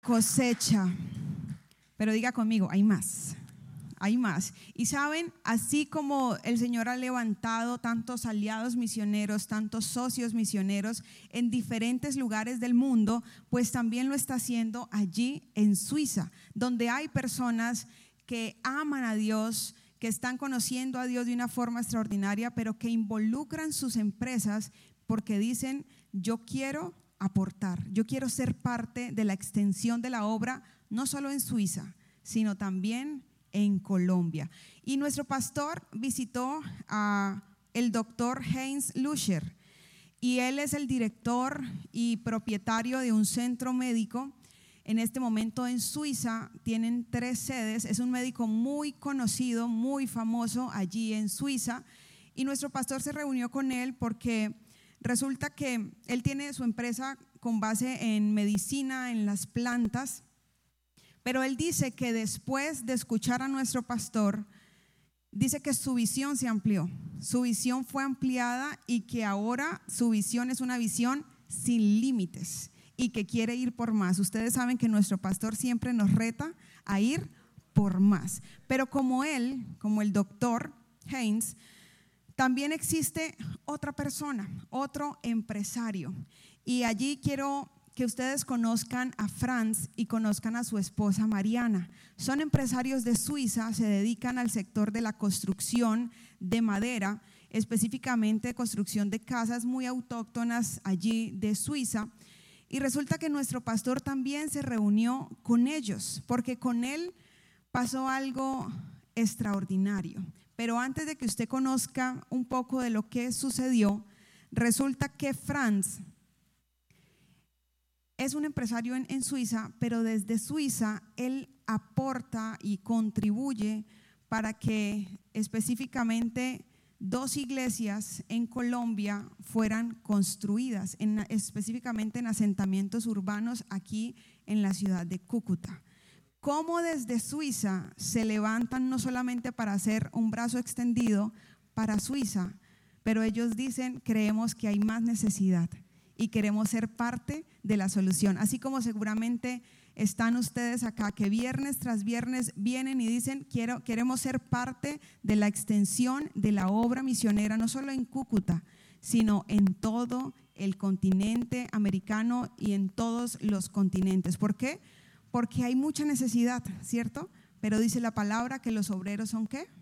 cosecha. Pero diga conmigo, hay más. Hay más. Y saben, así como el Señor ha levantado tantos aliados misioneros, tantos socios misioneros en diferentes lugares del mundo, pues también lo está haciendo allí en Suiza, donde hay personas que aman a Dios, que están conociendo a Dios de una forma extraordinaria, pero que involucran sus empresas porque dicen: yo quiero aportar, yo quiero ser parte de la extensión de la obra, no solo en Suiza, sino también en Colombia. Y nuestro pastor visitó a el doctor Heinz Luscher, y él es el director y propietario de un centro médico. En este momento en Suiza tienen 3 sedes. Es un médico muy conocido, muy famoso allí en Suiza, y nuestro pastor se reunió con él porque resulta que él tiene su empresa con base en medicina, en las plantas. Pero él dice que después de escuchar a nuestro pastor, dice que su visión se amplió, su visión fue ampliada, y que ahora su visión es una visión sin límites y que quiere ir por más. Ustedes saben que nuestro pastor siempre nos reta a ir por más. Pero como él, como el doctor Heinz, también existe otra persona, otro empresario. Y allí quiero que ustedes conozcan a Franz y conozcan a su esposa Mariana. Son empresarios de Suiza, se dedican al sector de la construcción de madera, específicamente construcción de casas muy autóctonas allí de Suiza. Y resulta que nuestro pastor también se reunió con ellos, porque con él pasó algo extraordinario. Pero antes de que usted conozca un poco de lo que sucedió, resulta que Franz es un empresario en Suiza, pero desde Suiza él aporta y contribuye para que específicamente 2 iglesias en Colombia fueran construidas, específicamente en asentamientos urbanos aquí en la ciudad de Cúcuta. Cómo desde Suiza se levantan no solamente para hacer un brazo extendido para Suiza, pero ellos dicen: creemos que hay más necesidad y queremos ser parte de la solución. Así como seguramente están ustedes acá, que viernes tras viernes vienen y dicen: queremos ser parte de la extensión de la obra misionera, no solo en Cúcuta, sino en todo el continente americano y en todos los continentes. ¿Por qué? Porque hay mucha necesidad, ¿cierto? Pero dice la palabra que los obreros son ¿qué?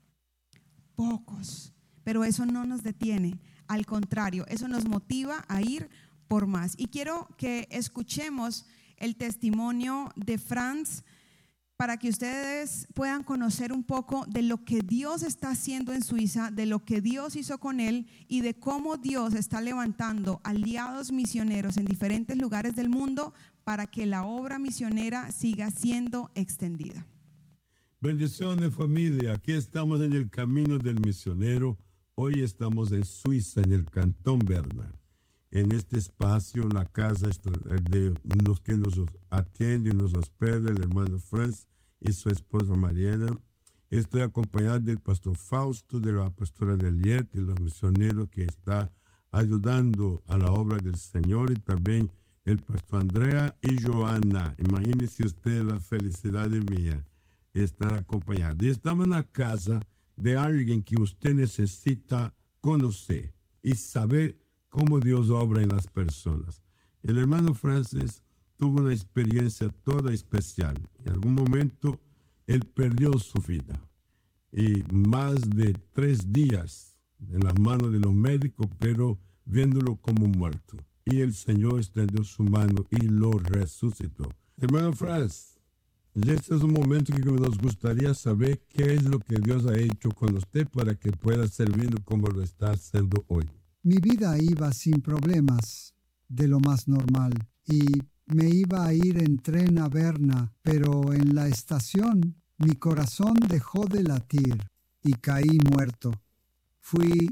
Pocos. Pero eso no nos detiene, al contrario, eso nos motiva a ir por más. Y quiero que escuchemos el testimonio de Franz para que ustedes puedan conocer un poco de lo que Dios está haciendo en Suiza, de lo que Dios hizo con él y de cómo Dios está levantando aliados misioneros en diferentes lugares del mundo para que la obra misionera siga siendo extendida. Bendiciones, familia. Aquí estamos en el camino del misionero. Hoy estamos en Suiza, en el Cantón Berna. En este espacio, la casa de los que nos atiende y nos hospeda, el hermano Franz y su esposa Mariana. Estoy acompañado del pastor Fausto, de la pastora Deliet, de los misioneros que está ayudando a la obra del Señor, y también el pastor Andrea y Joana. Imagínense usted la felicidad mía estar acompañado. Y estamos en la casa de alguien que usted necesita conocer y saber cómo Dios obra en las personas. El hermano Francis tuvo una experiencia toda especial. En algún momento él perdió su vida y más de 3 días en las manos de los médicos, pero viéndolo como muerto. Y el Señor extendió su mano y lo resucitó. Hermano Francis, este es un momento que nos gustaría saber qué es lo que Dios ha hecho con usted para que pueda servir como lo está haciendo hoy. Mi vida iba sin problemas, de lo más normal, y me iba a ir en tren a Berna, pero en la estación mi corazón dejó de latir y caí muerto. Fui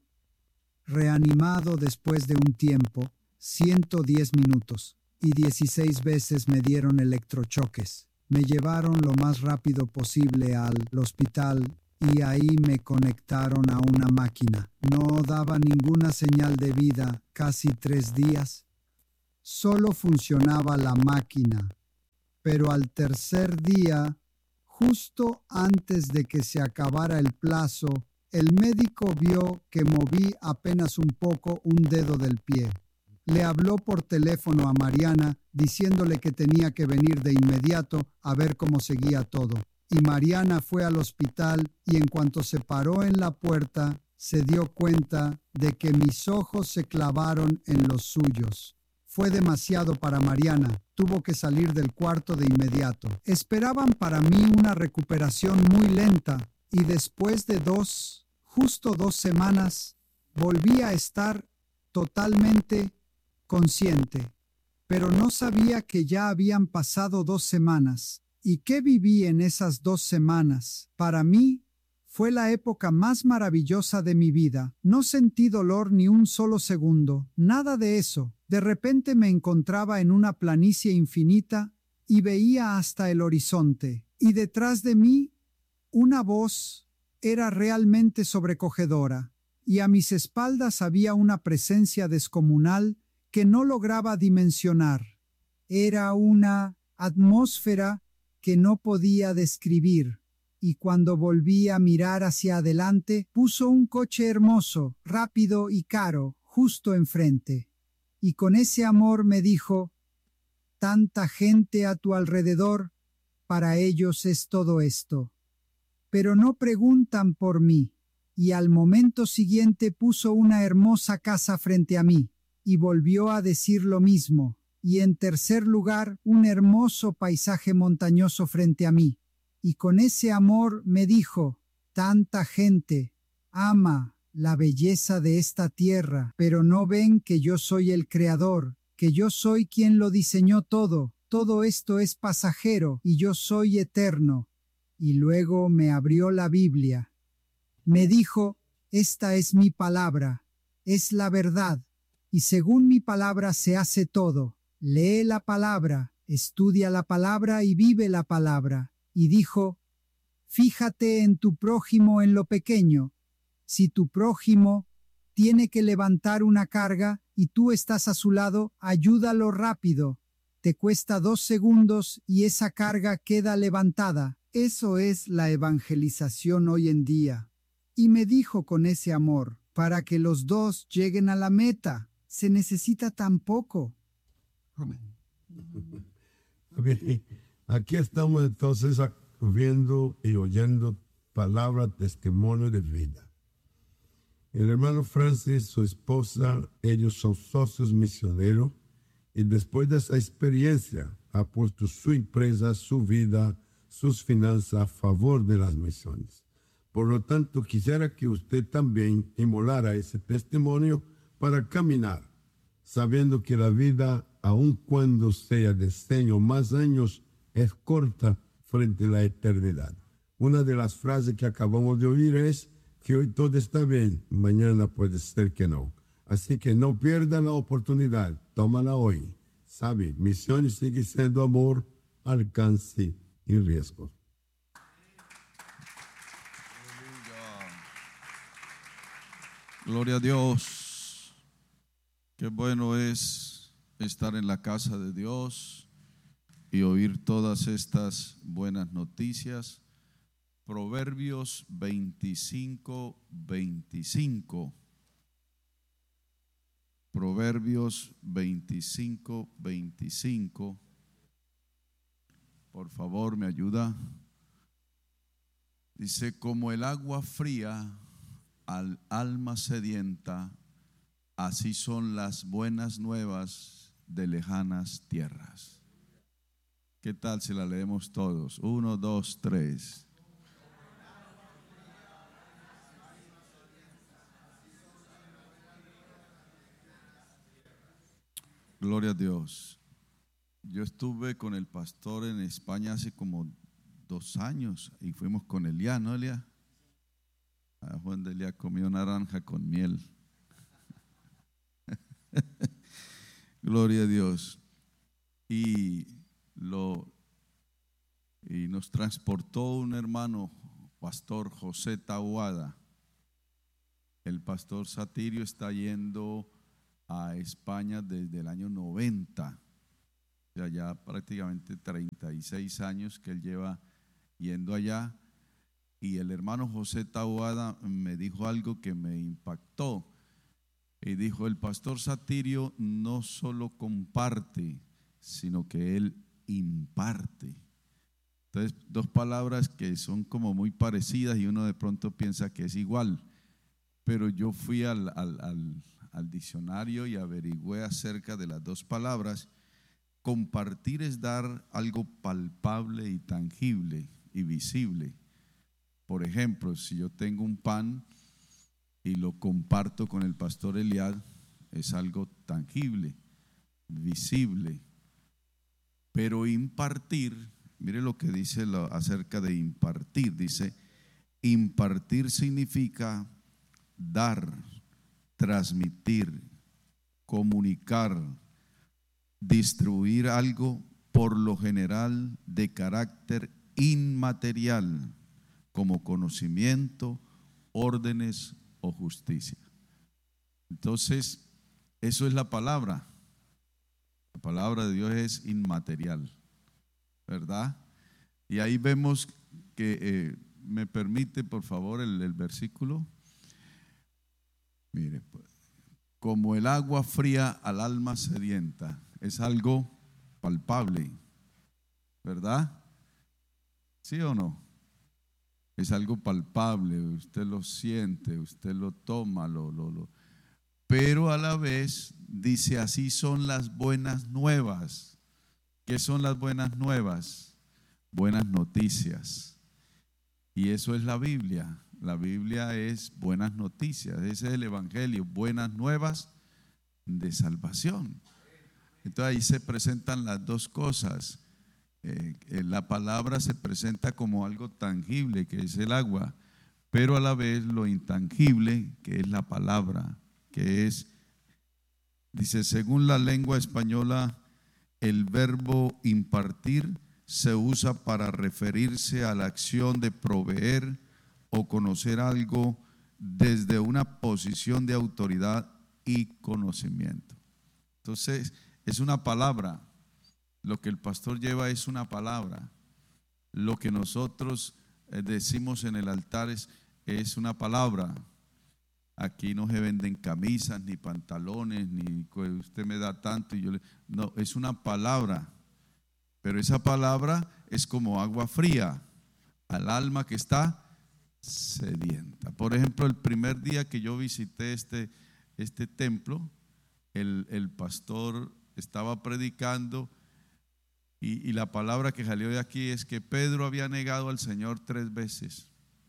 reanimado después de un tiempo, 110 minutos, y 16 veces me dieron electrochoques. Me llevaron lo más rápido posible al hospital y ahí me conectaron a una máquina. No daba ninguna señal de vida casi 3 días. Solo funcionaba la máquina pero al tercer día, justo antes de que se acabara el plazo, el médico vio que moví apenas un poco un dedo del pie. Le habló por teléfono a Mariana diciéndole que tenía que venir de inmediato a ver cómo seguía todo. Y Mariana fue al hospital y en cuanto se paró en la puerta, se dio cuenta de que mis ojos se clavaron en los suyos. Fue demasiado para Mariana. Tuvo que salir del cuarto de inmediato. Esperaban para mí una recuperación muy lenta y después de justo 2 semanas, volví a estar totalmente consciente. Pero no sabía que ya habían pasado 2 semanas. ¿Y qué viví en esas 2 semanas? Para mí, fue la época más maravillosa de mi vida. No sentí dolor ni un solo segundo, nada de eso. De repente me encontraba en una planicie infinita y veía hasta el horizonte. Y detrás de mí, una voz era realmente sobrecogedora. Y a mis espaldas había una presencia descomunal que no lograba dimensionar. Era una atmósfera que no podía describir. Y cuando volví a mirar hacia adelante, puso un coche hermoso, rápido y caro, justo enfrente. Y con ese amor me dijo, tanta gente a tu alrededor, para ellos es todo esto. Pero no preguntan por mí. Y al momento siguiente puso una hermosa casa frente a mí, y volvió a decir lo mismo. Y en tercer lugar, un hermoso paisaje montañoso frente a mí. Y con ese amor me dijo, tanta gente ama la belleza de esta tierra, pero no ven que yo soy el creador, que yo soy quien lo diseñó todo. Todo esto es pasajero y yo soy eterno. Y luego me abrió la Biblia. Me dijo, esta es mi palabra, es la verdad, y según mi palabra se hace todo. Lee la palabra, estudia la palabra y vive la palabra. Y dijo, fíjate en tu prójimo en lo pequeño. Si tu prójimo tiene que levantar una carga y tú estás a su lado, ayúdalo rápido. Te cuesta 2 segundos y esa carga queda levantada. Eso es la evangelización hoy en día. Y me dijo con ese amor, para que los dos lleguen a la meta, se necesita tan poco. Bien, aquí estamos entonces viendo y oyendo palabras, testimonio de vida. El hermano Francis, su esposa, ellos son socios misioneros y después de esa experiencia ha puesto su empresa, su vida, sus finanzas a favor de las misiones. Por lo tanto, quisiera que usted también inmolara ese testimonio para caminar, sabiendo que la vida, aun cuando sea de 100 o más años, es corta frente a la eternidad. Una de las frases que acabamos de oír es que hoy todo está bien, mañana puede ser que no. Así que no pierda la oportunidad, tómala hoy. Sabe, misiones sigue siendo amor, alcance y riesgo. Gloria a Dios. Qué bueno es estar en la casa de Dios y oír todas estas buenas noticias. Proverbios 25:25. Proverbios 25:25. Por favor, me ayuda. Dice, como el agua fría al alma sedienta, así son las buenas nuevas de lejanas tierras. ¿Qué tal si la leemos todos? 1, 2, 3. Gloria a Dios. Yo estuve con el pastor en España hace como 2 años y fuimos con Elia, ¿no, Elia? Juan de Elia comió naranja con miel. Gloria a Dios. Y nos transportó un hermano, pastor José Tahuada. El pastor Satirio está yendo a España desde el año 90 ya prácticamente 36 años que él lleva yendo allá. Y el hermano José Taboada me dijo algo que me impactó. Y dijo: el pastor Satirio no solo comparte, sino que él imparte. Entonces, dos palabras que son como muy parecidas y uno de pronto piensa que es igual. Pero yo fui al diccionario y averigüé acerca de las dos palabras. Compartir es dar algo palpable y tangible y visible. Por ejemplo, si yo tengo un pan y lo comparto con el pastor Eliad, es algo tangible, visible. Pero impartir, mire lo que dice acerca de impartir. Dice: impartir significa dar, transmitir, comunicar, distribuir algo, por lo general de carácter inmaterial, como conocimiento, órdenes o justicia. Entonces, eso es la palabra. La palabra de Dios es inmaterial, ¿verdad? Y ahí vemos que, me permite por favor el versículo. Mire, como el agua fría al alma sedienta, es algo palpable, ¿verdad? ¿Sí o no? Es algo palpable, usted lo siente, usted lo toma, pero a la vez dice: así son las buenas nuevas. ¿Qué son las buenas nuevas? Buenas noticias. Y eso es la Biblia. La Biblia es buenas noticias. Ese es el Evangelio, buenas nuevas de salvación. Entonces ahí se presentan las dos cosas. La palabra se presenta como algo tangible, que es el agua, pero a la vez lo intangible, que es la palabra, que es, dice, según la lengua española, el verbo impartir se usa para referirse a la acción de proveer o conocer algo desde una posición de autoridad y conocimiento. Entonces, es una palabra. Lo que el pastor lleva es una palabra. Lo que nosotros decimos en el altar es una palabra. Aquí no se venden camisas, ni pantalones, ni usted me da tanto y yo le... No, es una palabra. Pero esa palabra es como agua fría al alma que está sedienta. Por ejemplo, el primer día que yo visité este templo, el pastor estaba predicando y la palabra que salió de aquí es que Pedro había negado al Señor 3 veces.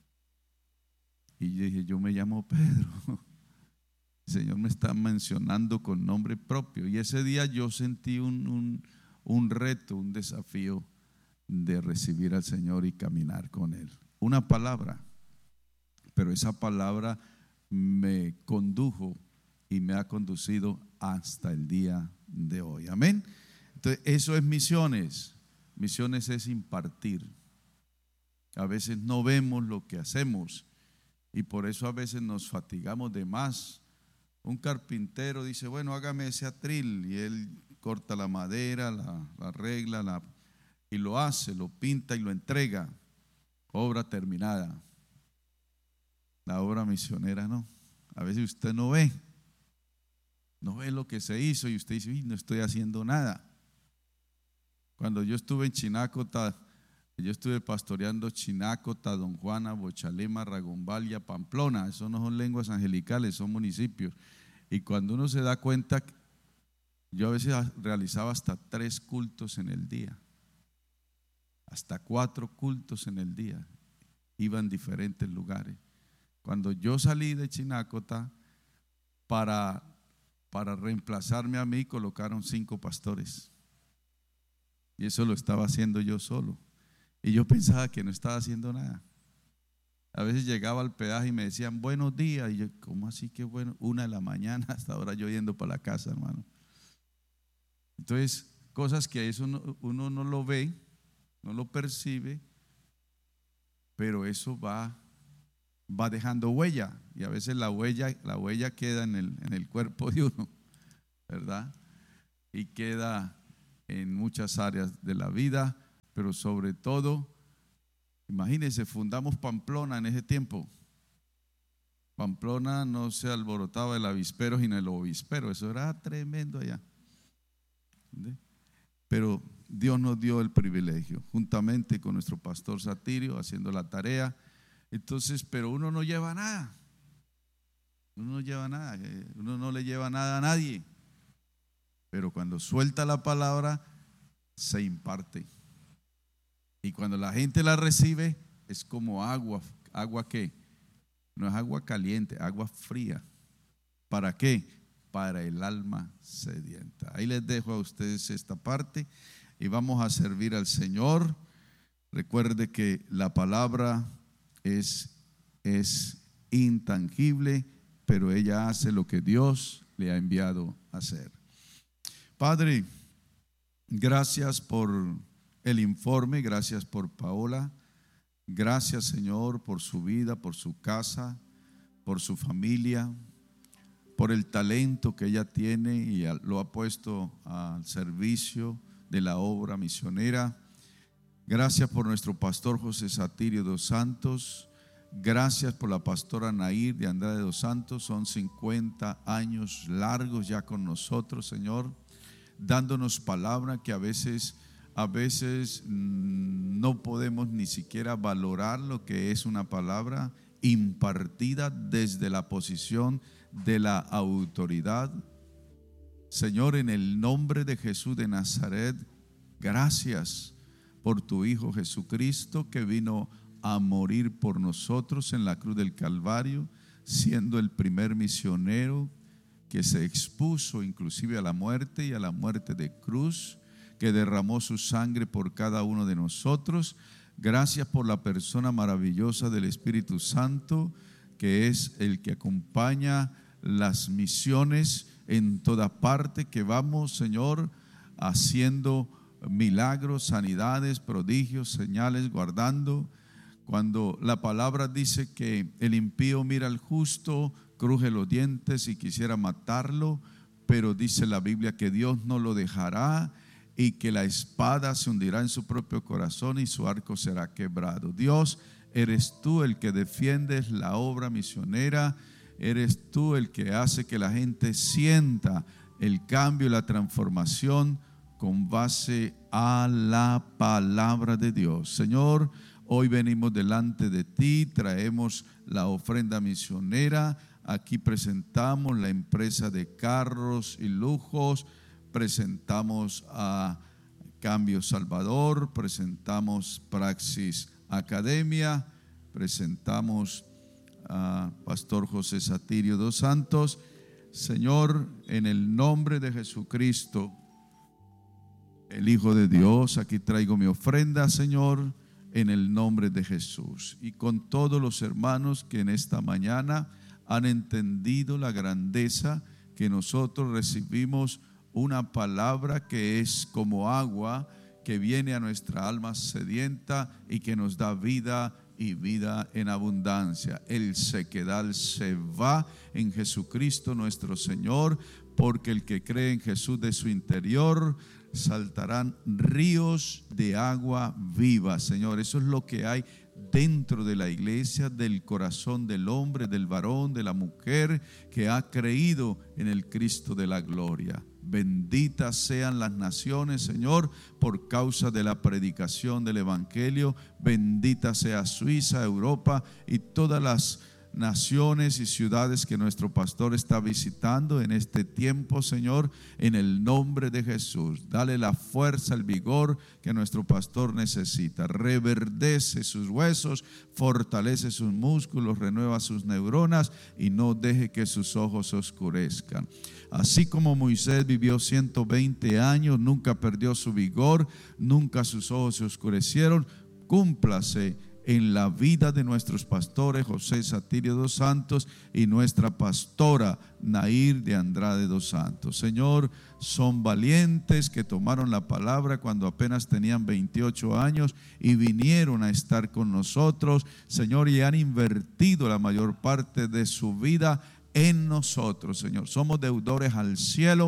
Y yo dije: yo me llamo Pedro. El Señor me está mencionando con nombre propio. Y ese día yo sentí un reto, un desafío de recibir al Señor y caminar con Él. Una palabra, pero esa palabra me condujo y me ha conducido hasta el día de hoy. Amén. Entonces, eso es misiones. Misiones es impartir. A veces no vemos lo que hacemos y por eso a veces nos fatigamos de más. Un carpintero dice: bueno, hágame ese atril, y él corta la madera, la arregla, y lo hace, lo pinta y lo entrega. Obra terminada. La obra misionera no. A veces usted no ve lo que se hizo y usted dice: no estoy haciendo nada. Cuando yo estuve en Chinácota, yo estuve pastoreando Chinácota, Don Juana, Bochalema, Ragombalia, Pamplona. Eso no son lenguas angelicales, son municipios. Y cuando uno se da cuenta, yo a veces realizaba hasta 3 cultos en el día, hasta 4 cultos en el día. Iba en diferentes lugares. Cuando yo salí de Chinácota, para reemplazarme a mí, colocaron 5 pastores. Y eso lo estaba haciendo yo solo. Y yo pensaba que no estaba haciendo nada. A veces llegaba al peaje y me decían: buenos días. Y yo: ¿cómo así que bueno? 1 de la mañana, hasta ahora yo yendo para la casa, hermano. Entonces, cosas que eso uno no lo ve, no lo percibe, pero eso va dejando huella. Y a veces la huella queda en el cuerpo de uno, ¿verdad? Y queda en muchas áreas de la vida, pero sobre todo, imagínense, fundamos Pamplona en ese tiempo. Pamplona no se alborotaba el avispero sino el obispero, eso era tremendo allá. Pero Dios nos dio el privilegio, juntamente con nuestro pastor Satirio, haciendo la tarea. Entonces, pero uno no lleva nada. Uno no le lleva nada a nadie. Pero cuando suelta la palabra, se imparte. Y cuando la gente la recibe, es como agua. ¿Agua qué? No es agua caliente, agua fría. ¿Para qué? Para el alma sedienta. Ahí les dejo a ustedes esta parte y vamos a servir al Señor. Recuerde que la palabra es intangible, pero ella hace lo que Dios le ha enviado a hacer. Padre, gracias por el informe, gracias por Paola, gracias Señor por su vida, por su casa, por su familia, por el talento que ella tiene y lo ha puesto al servicio de la obra misionera. Gracias por nuestro pastor José Satirio dos Santos. Gracias por la pastora Nair de Andrade dos Santos. Son 50 años largos ya con nosotros, Señor, dándonos palabra que a veces no podemos ni siquiera valorar lo que es una palabra impartida desde la posición de la autoridad. Señor, en el nombre de Jesús de Nazaret, gracias por tu Hijo Jesucristo, que vino a morir por nosotros en la cruz del Calvario, siendo el primer misionero que se expuso inclusive a la muerte y a la muerte de cruz, que derramó su sangre por cada uno de nosotros. Gracias por la persona maravillosa del Espíritu Santo, que es el que acompaña las misiones en toda parte, que vamos, Señor, haciendo milagros, sanidades, prodigios, señales, guardando. Cuando la palabra dice que el impío mira al justo, cruje los dientes y quisiera matarlo, pero dice la Biblia que Dios no lo dejará y que la espada se hundirá en su propio corazón y su arco será quebrado. Dios, eres tú el que defiendes la obra misionera, eres tú el que hace que la gente sienta el cambio y la transformación con base a la palabra de Dios. Señor, hoy venimos delante de ti, traemos la ofrenda misionera. Aquí presentamos la empresa de carros y lujos, presentamos a Cambio Salvador, presentamos Praxis Academia, presentamos a Pastor José Satirio dos Santos. Señor, en el nombre de Jesucristo, el Hijo de Dios, aquí traigo mi ofrenda, Señor, en el nombre de Jesús. Y con todos los hermanos que en esta mañana han entendido la grandeza que nosotros recibimos una palabra que es como agua que viene a nuestra alma sedienta y que nos da vida y vida en abundancia. El sequedal se va en Jesucristo nuestro Señor, porque el que cree en Jesús, de su interior saltarán ríos de agua viva. Señor, eso es lo que hay dentro de la iglesia, del corazón del hombre, del varón, de la mujer que ha creído en el Cristo de la gloria. Benditas sean las naciones, Señor, por causa de la predicación del Evangelio. Bendita sea Suiza, Europa y todas las naciones y ciudades que nuestro pastor está visitando en este tiempo, Señor, en el nombre de Jesús. Dale la fuerza, el vigor que nuestro pastor necesita. Reverdece sus huesos, fortalece sus músculos, renueva sus neuronas y no deje que sus ojos se oscurezcan. Así como Moisés vivió 120 años, nunca perdió su vigor, nunca sus ojos se oscurecieron, cúmplase en la vida de nuestros pastores José Satirio dos Santos y nuestra pastora Nair de Andrade dos Santos. Señor, son valientes que tomaron la palabra cuando apenas tenían 28 años y vinieron a estar con nosotros, Señor, y han invertido la mayor parte de su vida en nosotros, Señor. Somos deudores al cielo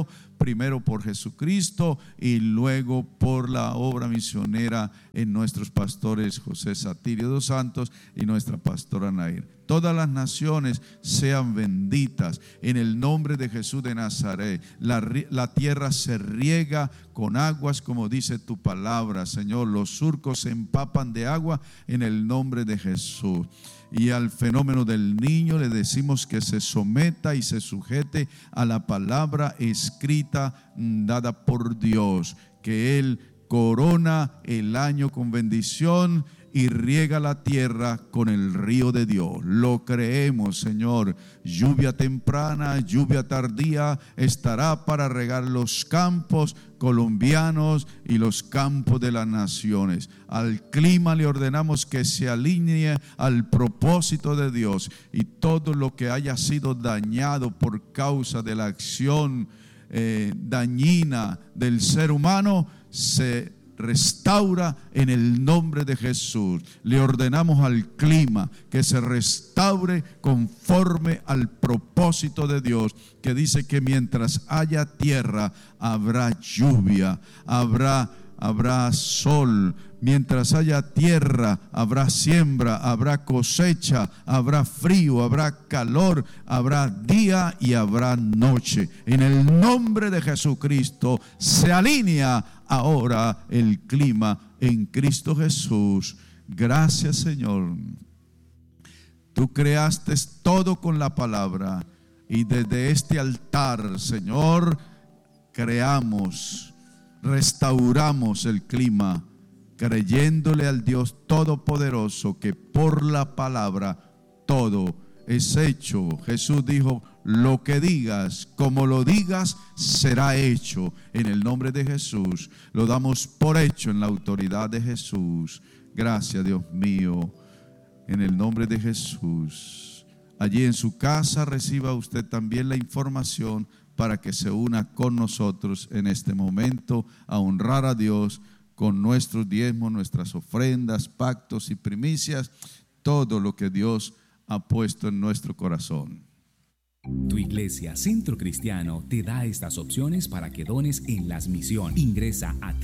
primero por Jesucristo y luego por la obra misionera en nuestros pastores José Satirio dos Santos y nuestra pastora Nair. Todas las naciones sean benditas en el nombre de Jesús de Nazaret. La tierra se riega con aguas, como dice tu palabra, Señor. Los surcos se empapan de agua en el nombre de Jesús. Y al fenómeno del niño le decimos que se someta y se sujete a la palabra escrita dada por Dios, que Él corona el año con bendición y riega la tierra con el río de Dios. Lo creemos, Señor. Lluvia temprana, lluvia tardía estará para regar los campos colombianos y los campos de las naciones. Al clima le ordenamos que se alinee al propósito de Dios, y todo lo que haya sido dañado por causa de la acción dañina del ser humano se restaura en el nombre de Jesús. Le ordenamos al clima que se restaure conforme al propósito de Dios, que dice que mientras haya tierra habrá lluvia, habrá sol. Mientras haya tierra, habrá siembra, habrá cosecha, habrá frío, habrá calor, habrá día y habrá noche. En el nombre de Jesucristo se alinea ahora el clima en Cristo Jesús. Gracias, Señor. Tú creaste todo con la palabra, y desde este altar, Señor, restauramos el clima, creyéndole al Dios Todopoderoso que por la palabra todo es hecho. Jesús dijo: lo que digas, como lo digas, será hecho. En el nombre de Jesús lo damos por hecho en la autoridad de Jesús. Gracias, Dios mío, en el nombre de Jesús. Allí en su casa reciba usted también la información para que se una con nosotros en este momento a honrar a Dios con nuestros diezmos, nuestras ofrendas, pactos y primicias, todo lo que Dios ha puesto en nuestro corazón. Tu iglesia Centro Cristiano te da estas opciones para que dones en las misiones. Ingresa a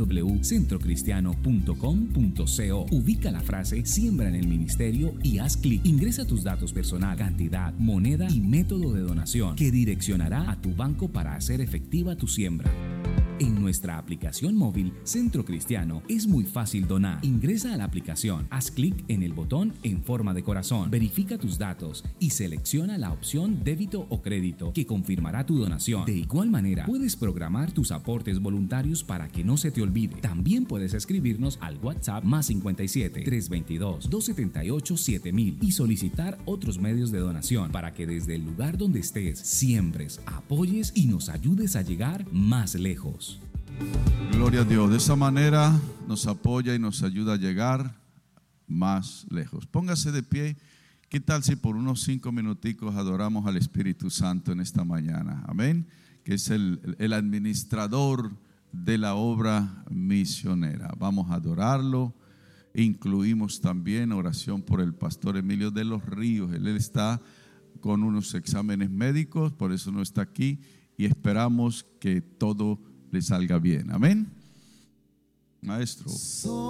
www.centrocristiano.com.co. Ubica la frase "Siembra en el ministerio" y haz clic. Ingresa tus datos personales, cantidad, moneda y método de donación, que direccionará a tu banco para hacer efectiva tu siembra. En nuestra aplicación móvil Centro Cristiano es muy fácil donar. Ingresa a la aplicación, haz clic en el botón en forma de corazón, verifica tus datos y selecciona la opción débito o crédito, que confirmará tu donación. De igual manera, puedes programar tus aportes voluntarios para que no se te olvide. También puedes escribirnos al WhatsApp +57 322 278 7000 y solicitar otros medios de donación para que desde el lugar donde estés siembres, apoyes y nos ayudes a llegar más lejos. Gloria a Dios. De esa manera nos apoya y nos ayuda a llegar más lejos. Póngase de pie. ¿Qué tal si por unos 5 minuticos adoramos al Espíritu Santo en esta mañana? Amén. Que es el administrador de la obra misionera. Vamos a adorarlo. Incluimos también oración por el pastor Emilio de los Ríos. Él está con unos exámenes médicos, por eso no está aquí, y esperamos que todo le salga bien. Amén. Maestro.